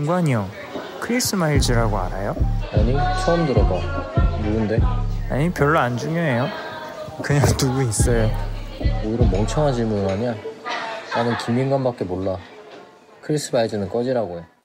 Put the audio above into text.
동관이 형, 크리스 마일즈라고 알아요? 아니, 처음 들어봐. 누군데? 아니, 별로 안 중요해요. 그냥 누구 있어요. 뭐 이런 멍청한 질문을 하냐? 나는 김민관밖에 몰라. 크리스 마일즈는 꺼지라고 해.